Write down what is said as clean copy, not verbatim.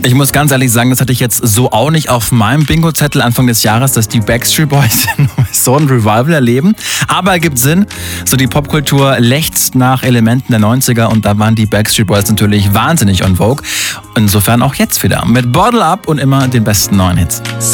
Ich muss ganz ehrlich sagen, das hatte ich jetzt so auch nicht auf meinem Bingo-Zettel Anfang des Jahres, dass die Backstreet Boys so ein Revival erleben. Aber ergibt Sinn, so die Popkultur lechzt nach Elementen der 90er und da waren die Backstreet Boys natürlich wahnsinnig on vogue. Insofern auch jetzt wieder mit Bottle Up und immer den besten neuen Hits.